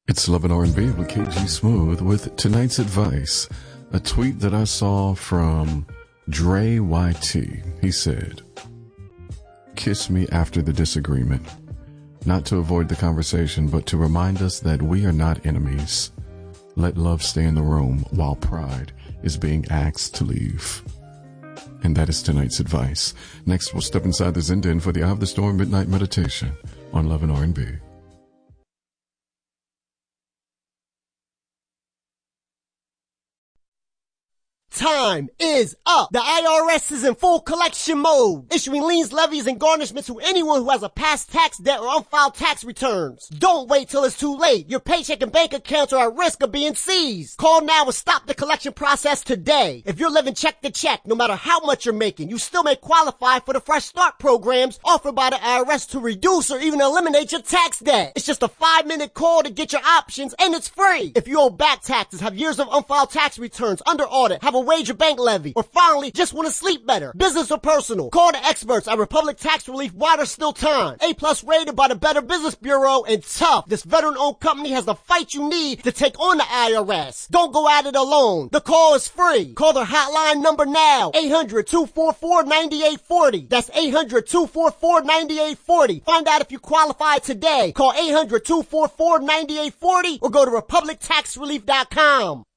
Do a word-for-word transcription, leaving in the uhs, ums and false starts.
It's Love and R and B with K G Smooth with tonight's advice. A tweet that I saw from Dre Y T. He said, "Kiss me after the disagreement. Not to avoid the conversation, but to remind us that we are not enemies. Let love stay in the room while pride is being asked to leave." And that is tonight's advice. Next, we'll step inside the Zen Den for the Eye of the Storm Midnight Meditation on Love and R and B. Time is up. The I R S is in full collection mode, issuing liens, levies, and garnishments to anyone who has a past tax debt or unfiled tax returns. Don't wait till it's too late. Your paycheck and bank accounts are at risk of being seized. Call now and stop the collection process today. If you're living check to check, no matter how much you're making, you still may qualify for the Fresh Start programs offered by the I R S to reduce or even eliminate your tax debt. It's just a five-minute call to get your options, and it's free. If you owe back taxes, have years of unfiled tax returns, under audit, have a wage or bank levy, or finally just want to sleep better, business or personal, call the experts at Republic Tax Relief while there's still time. A plus rated by the Better Business Bureau, and tough. This veteran-owned company has the fight you need to take on the I R S. Don't go at it alone. The call is free. Call their hotline number now, eight hundred, two four four, nine eight four zero. That's eight hundred, two four four, nine eight four zero. Find out if you qualify today. Call eight hundred, two four four, nine eight four zero or go to republic tax relief dot com.